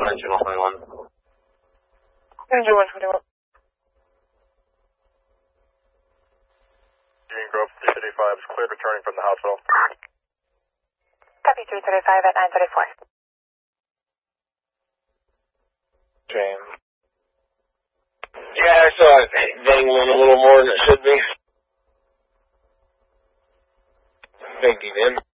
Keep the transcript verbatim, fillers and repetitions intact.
Engine one twenty-one. Engine one twenty-one. Green Grove three thirty-five is cleared returning from the hospital. Copy three thirty-five at nine thirty-four. James. Yeah, I saw it dangling a little more than it should be. Big deep in.